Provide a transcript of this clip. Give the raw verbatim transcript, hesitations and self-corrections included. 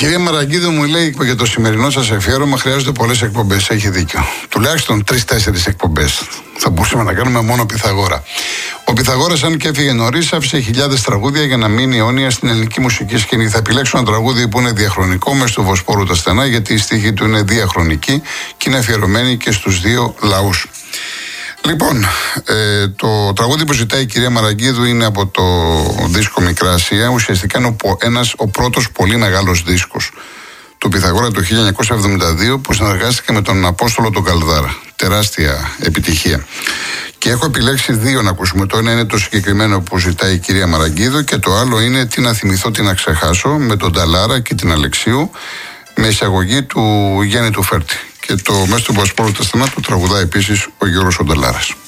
κυρία Μαραγκίδου μου λέει για το σημερινό σας αφιέρωμα χρειάζονται πολλές εκπομπές. Έχει δίκιο. Τουλάχιστον τρεις-τέσσερις εκπομπές. Θα μπορούσαμε να κάνουμε μόνο Πυθαγόρα. Ο Πυθαγόρας, αν και έφυγε νωρίς, άφησε χιλιάδες τραγούδια για να μείνει αιώνια στην ελληνική μουσική σκηνή. Θα επιλέξω ένα τραγούδι που είναι διαχρονικό μες του Βοσπόρου τα στενά, γιατί η στίχη του είναι διαχρονική και είναι αφιερωμένη και στους δύο λαούς. Λοιπόν, ε, το τραγούδι που ζητάει η κυρία Μαραγκίδου είναι από το δίσκο Μικρά Ασία. Ουσιαστικά είναι ο, ένας, ο πρώτος πολύ μεγάλος δίσκος του Πυθαγόρα του χίλια εννιακόσια εβδομήντα δύο, που συνεργάστηκε με τον Απόστολο τον Καλδάρα. Τεράστια επιτυχία. Και έχω επιλέξει δύο να ακούσουμε. Το ένα είναι το συγκεκριμένο που ζητάει η κυρία Μαραγκίδου και το άλλο είναι Τι να θυμηθώ, τι να ξεχάσω, με τον Ταλάρα και την Αλεξίου, με εισαγωγή του Γιάννη του Φέρτη. Και το μέσα του Βοσπόρου τα στενά του τραγουδά επίσης ο Γιώργος ο Νταλάρας.